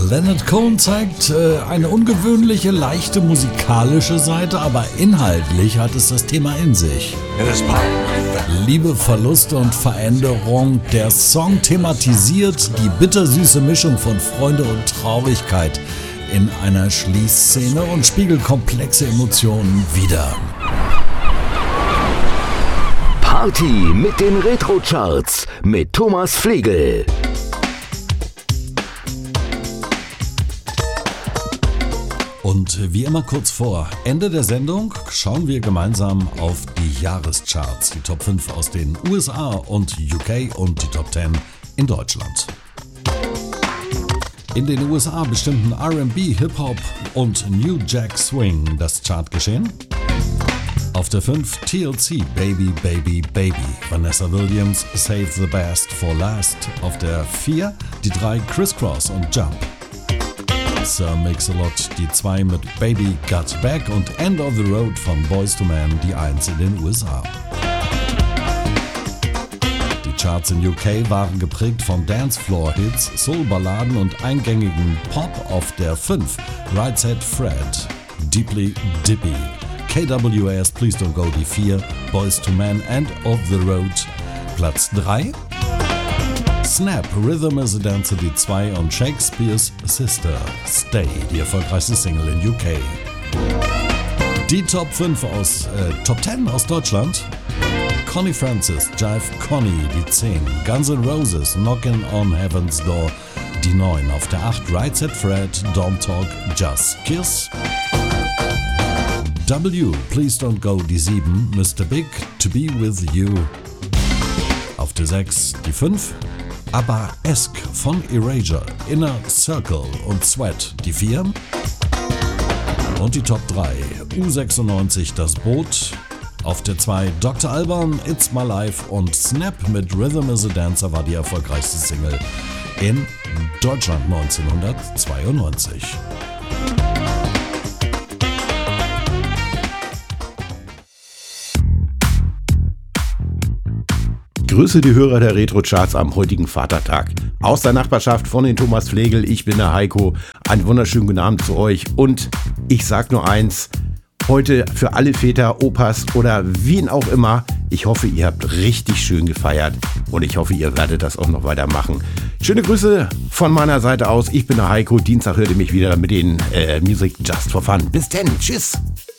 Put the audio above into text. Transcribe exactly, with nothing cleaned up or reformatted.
Leonard Cohen zeigt äh, eine ungewöhnliche, leichte musikalische Seite, aber inhaltlich hat es das Thema in sich. Liebe, Verluste und Veränderung. Der Song thematisiert die bittersüße Mischung von Freude und Traurigkeit in einer Schließszene und spiegelt komplexe Emotionen wider. Party mit den Retro-Charts mit Thomas Flegel. Und wie immer kurz vor Ende der Sendung schauen wir gemeinsam auf die Jahrescharts, die Top fünf aus den U S A und U K und die Top zehn in Deutschland. In den U S A bestimmten R and B, Hip-Hop und New Jack Swing das Chartgeschehen. Auf der fünf T L C, Baby, Baby, Baby. Vanessa Williams, Save the Best for Last. Auf der vier die drei Criss Cross und Jump. Sir Mix-a-Lot die zwei mit Baby Got Back und End of the Road von Boyz two Men die eins in den U S A. Die Charts in U K waren geprägt von Dancefloor-Hits, Soul-Balladen und eingängigen Pop. Auf der fünf Right Said Fred, Deeply Dippy. K W A S Please Don't Go die vier, Boyz two Men End of the Road Platz drei. Snap, Rhythm is a Dancer die zwei und Shakespeare's Sister, Stay, die erfolgreichste Single in U K. Die Top fünf aus, äh, Top zehn aus Deutschland. Connie Francis, Jive Connie, die zehn. Guns N' Roses, Knockin' on Heaven's Door, die neun. Auf der acht Right Said Fred, Don't Talk, Just Kiss. W, Please Don't Go, die sieben. Mister Big, To Be With You. Auf der sechs die fünf. ABBA-esque von Erasure, Inner Circle und Sweat, die vier. Und die Top drei, U sechsundneunzig, Das Boot. Auf der zwei, Doktor Alban, It's My Life und Snap mit Rhythm is a Dancer war die erfolgreichste Single in Deutschland neunzehnhundertzweiundneunzig. Grüße die Hörer der Retro-Charts am heutigen Vatertag. Aus der Nachbarschaft von den Thomas Flegel, ich bin der Heiko. Einen wunderschönen guten Abend zu euch. Und ich sag nur eins, heute für alle Väter, Opas oder wen auch immer, ich hoffe, ihr habt richtig schön gefeiert und ich hoffe, ihr werdet das auch noch weitermachen. Schöne Grüße von meiner Seite aus, ich bin der Heiko. Dienstag hört ihr mich wieder mit den äh, Music Just for Fun. Bis dann, tschüss.